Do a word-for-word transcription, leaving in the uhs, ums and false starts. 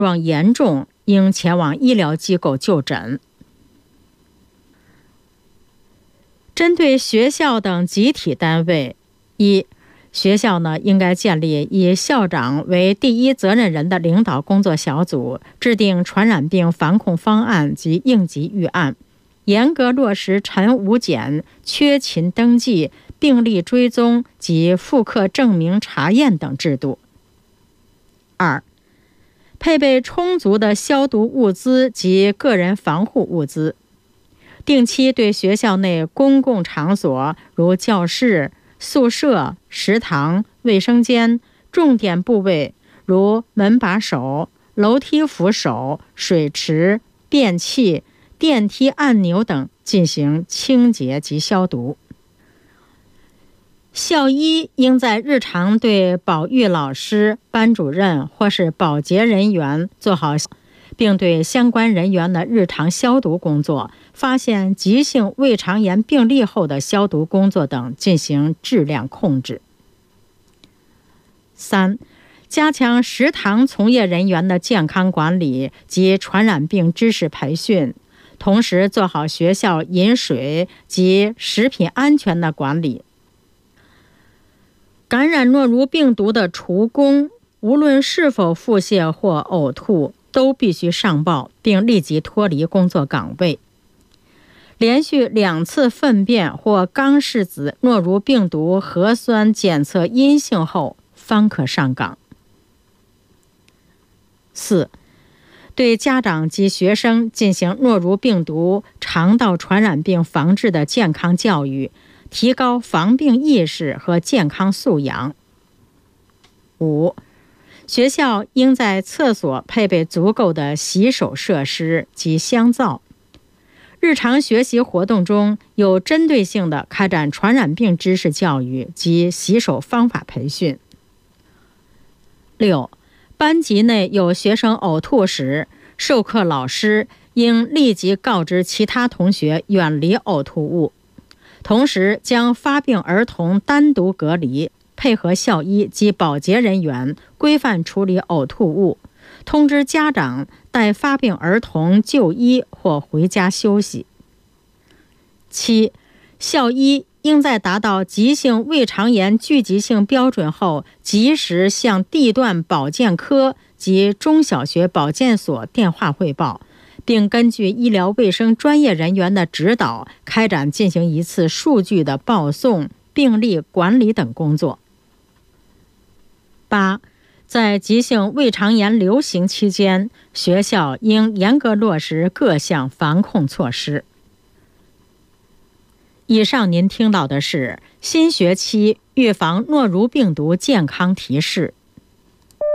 状严重，应前往医疗机构就诊。针对学校等集体单位，一、学校呢应该建立以校长为第一责任人的领导工作小组，制定传染病防控方案及应急预案，严格落实陈无检、缺勤登记、病例追踪及复刻证明查验等制度。二、配备充足的消毒物资及个人防护物资，定期对学校内公共场所如教室、宿舍、食堂、卫生间、重点部位如门把手、楼梯扶手、水池、便器、电梯按钮等进行清洁及消毒。校医应在日常对保育老师、班主任或是保洁人员做好，并对相关人员的日常消毒工作、发现急性胃肠炎病例后的消毒工作等进行质量控制。三、加强食堂从业人员的健康管理及传染病知识培训，同时做好学校饮水及食品安全的管理。感染诺如病毒的厨工，无论是否腹泻或呕吐，都必须上报并立即脱离工作岗位。连续两次粪便或肛拭子诺如病毒核酸检测阴性后，方可上岗。四、对家长及学生进行诺如病毒肠道传染病防治的健康教育，提高防病意识和健康素养。五、学校应在厕所配备足够的洗手设施及香皂。日常学习活动中有针对性地开展传染病知识教育及洗手方法培训。六、班级内有学生呕吐时，授课老师应立即告知其他同学远离呕吐物，同时将发病儿童单独隔离，配合校医及保洁人员规范处理呕吐物，通知家长带发病儿童就医或回家休息。七、校医应在达到急性胃肠炎聚集性标准后，及时向地段保健科及中小学保健所电话汇报，并根据医疗卫生专业人员的指导，开展进行一次数据的报送、病例管理等工作。八、在急性胃肠炎流行期间，学校应严格落实各项防控措施。以上您听到的是新学期预防诺如病毒健康提示。